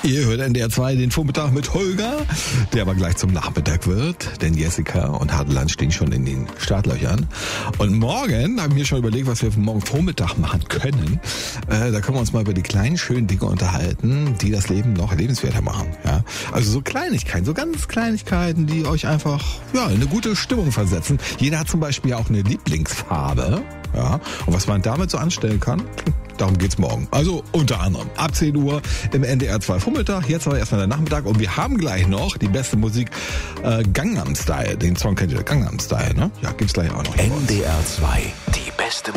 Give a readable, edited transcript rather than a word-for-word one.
Ihr hört NDR 2 den Vormittag mit Holger, der aber gleich zum Nachmittag wird, denn Jessica und Hartland stehen schon in den Startlöchern. Und morgen haben wir schon überlegt, was wir morgen Vormittag machen können. Da können wir uns mal über die kleinen, schönen Dinge unterhalten, die das Leben noch lebenswerter machen. Ja? Also so Kleinigkeiten, so ganz Kleinigkeiten, die euch einfach in eine gute Stimmung versetzen. Jeder hat zum Beispiel auch eine Lieblingsfarbe. Ja? Und was man damit so anstellen kann, darum geht's morgen. Also unter anderem ab 10 Uhr im NDR 2 Vormittag. Jetzt aber erstmal der Nachmittag. Und wir haben gleich noch die beste Musik, Gangnam Style. Den Song kennt ihr, Gangnam Style, ne? Ja, gibt's gleich auch noch. NDR 2, die beste